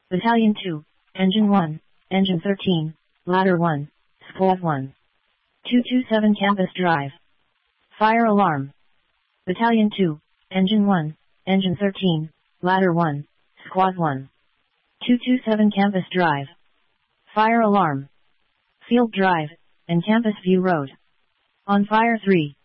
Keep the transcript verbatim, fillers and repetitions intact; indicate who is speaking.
Speaker 1: Battalion two, Engine one, Engine thirteen, Ladder one, Squad one. two two seven Campus Drive. Fire alarm. Battalion two, Engine one, Engine thirteen, Ladder one, Squad one. two two seven Campus Drive. Fire alarm. Field Drive, and Campus View Road. On fire three.